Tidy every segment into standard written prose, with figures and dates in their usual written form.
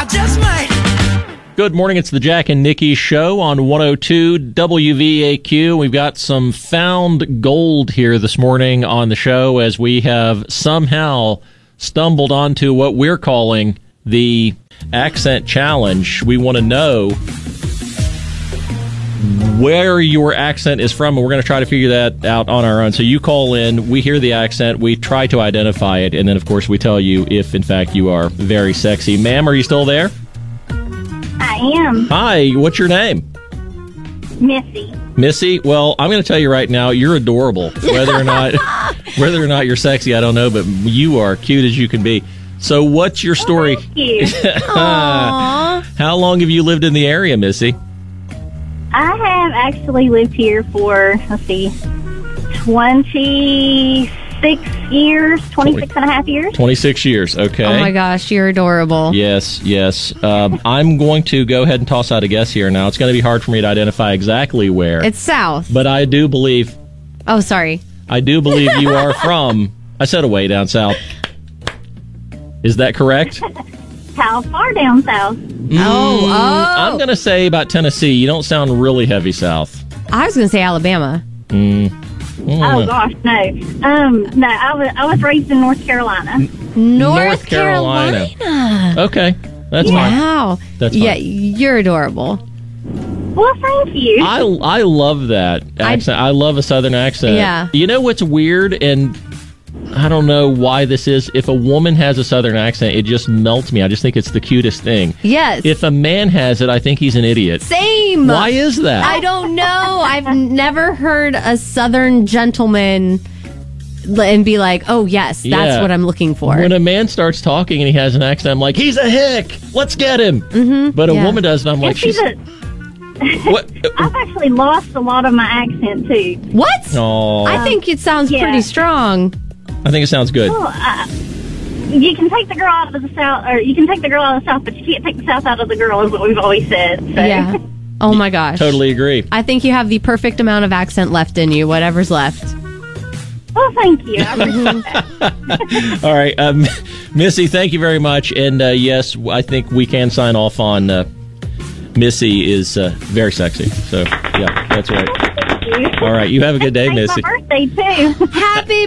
just might. Good morning. It's the Jack and Nikki Show on 102 WVAQ. We've got some found gold here this morning on the show as we have somehow stumbled onto what we're calling the accent challenge. We want to know where your accent is from, and we're going to try to figure that out on our own. So you call in, we hear the accent, we try to identify it, and then, of course, we tell you if, in fact, you are very sexy. Ma'am, are you still there? I am. Hi, what's your name? Missy. Missy? Well, I'm going to tell you right now, you're adorable. Whether or not you're sexy, I don't know, but you are cute as you can be. So what's your story? Thank you. How long have you lived in the area, Missy? I have actually lived here for, 26 and a half years. 26 years, okay. Oh my gosh, you're adorable. Yes. I'm going to go ahead and toss out a guess here now. It's going to be hard for me to identify exactly where. It's south. But I do believe... Oh, sorry. I do believe you are from... I said away down south. Is that correct? How far down south? I'm going to say about Tennessee. You don't sound really heavy south. I was going to say Alabama. Oh gosh, no. No, I was raised in North Carolina. North Carolina. Okay, that's fine. Wow. That's fine. Yeah, you're adorable. Well, thank you. I love that accent. I love a southern accent. Yeah. You know what's weird, and I don't know why this is. If a woman has a southern accent, it just melts me. I just think it's the cutest thing. Yes. If a man has it, I think he's an idiot. Same. Why is that? I don't know. I've never heard a southern gentleman and be like, oh, yes, that's what I'm looking for. When a man starts talking and he has an accent, I'm like, he's a hick. Let's get him. Mm-hmm. But a woman does, and I'm like, what? I've actually lost a lot of my accent, too. What? Aww. I think it sounds pretty strong. I think it sounds good. Well, you can take the girl out of the south, or you can take the girl out of the south, but you can't take the south out of the girl, is what we've always said. So. Yeah. Oh my gosh. Totally agree. I think you have the perfect amount of accent left in you, whatever's left. Well, thank you. I appreciate that. All right. Missy, thank you very much. And yes, I think we can sign off on Missy is very sexy. So, yeah, that's right. All right, you have a good day, Missy. My birthday, too. Happy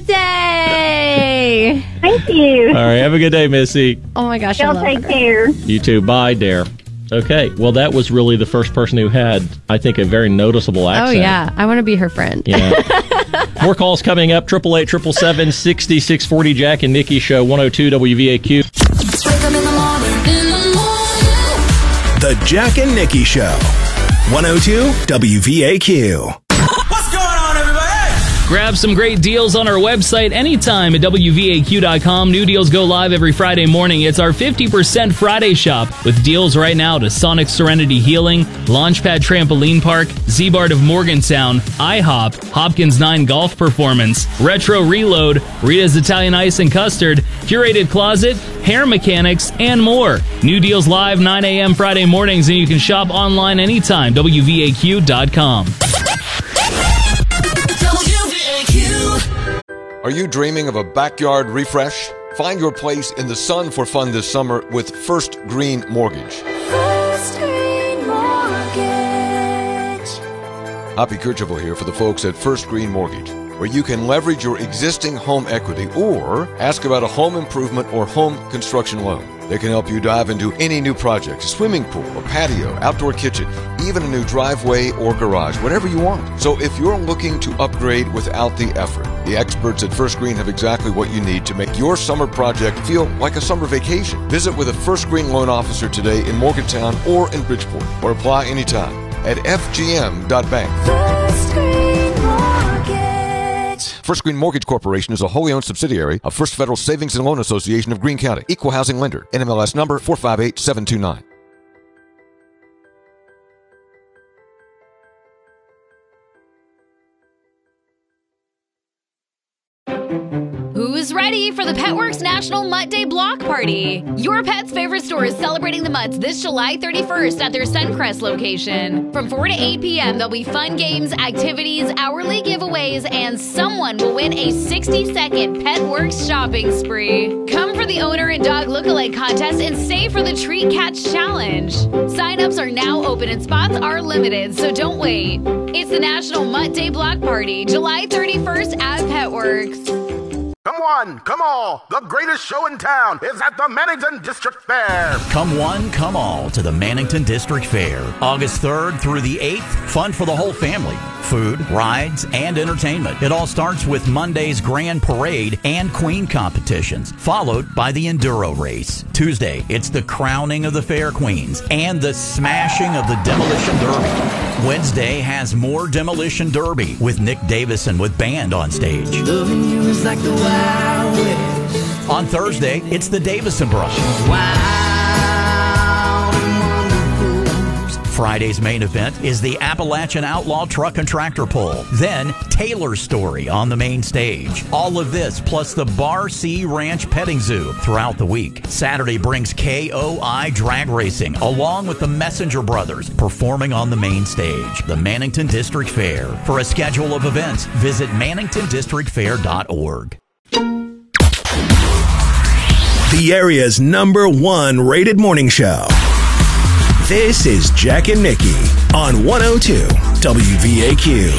birthday! Thank you. All right, have a good day, Missy. Oh my gosh, Y'all take care. You too. Bye, Dare. Okay, well, that was really the first person who had, I think, a very noticeable accent. Oh, yeah. I want to be her friend. Yeah. More calls coming up. 888-777-6640. Jack and Nikki Show, 102 WVAQ. Wake up in the morning. The Jack and Nikki Show. 102 WVAQ. What's going on, everybody? Grab some great deals on our website anytime at WVAQ.com. New deals go live every Friday morning. It's our 50% Friday shop with deals right now to Sonic Serenity Healing, Launchpad Trampoline Park, Z-Bart of Morgantown, IHOP, Hopkins 9 Golf Performance, Retro Reload, Rita's Italian Ice and Custard, Curated Closet, Hair Mechanics, and more. New deals live 9 a.m. Friday mornings, and you can shop online anytime. WVAQ.com. Are you dreaming of a backyard refresh? Find your place in the sun for fun this summer with First Green Mortgage. First Green Mortgage. Hoppy Kercheval here for the folks at First Green Mortgage, where you can leverage your existing home equity or ask about a home improvement or home construction loan. They can help you dive into any new project, a swimming pool, a patio, outdoor kitchen, even a new driveway or garage, whatever you want. So if you're looking to upgrade without the effort, the experts at First Green have exactly what you need to make your summer project feel like a summer vacation. Visit with a First Green loan officer today in Morgantown or in Bridgeport, or apply anytime at fgm.bank. First Green Mortgage. First Green Mortgage Corporation is a wholly owned subsidiary of First Federal Savings and Loan Association of Greene County. Equal housing lender. NMLS number 458729. Who's ready for the Petworks National Mutt Day Block Party. Your pet's favorite store is celebrating the Mutts this July 31st at their Suncrest location. From 4 to 8 p.m., there'll be fun games, activities, hourly giveaways, and someone will win a 60-second Petworks shopping spree. Come for the owner and dog lookalike contest and stay for the Treat Catch Challenge. Sign-ups are now open and spots are limited, so don't wait. It's the National Mutt Day Block Party, July 31st at Petworks. Come one, come all. The greatest show in town is at the Mannington District Fair. Come one, come all to the Mannington District Fair. August 3rd through the 8th. Fun for the whole family. Food, rides, and entertainment. It all starts with Monday's Grand Parade and Queen competitions, followed by the Enduro Race. Tuesday, it's the crowning of the Fair Queens and the smashing of the Demolition Derby. Wednesday has more Demolition Derby with Nick Davison with band on stage. Loving you is like the Wild West. On Thursday, it's the Davison Brothers. Wild and wonderful. Friday's main event is the Appalachian Outlaw Truck and Tractor Pull. Then Taylor's Story on the main stage. All of this plus the Bar C Ranch Petting Zoo throughout the week. Saturday brings KOI Drag Racing along with the Messenger Brothers performing on the main stage. The Mannington District Fair. For a schedule of events, visit manningtondistrictfair.org. The area's #1 rated morning show. This is Jack and Nikki on 102 WVAQ.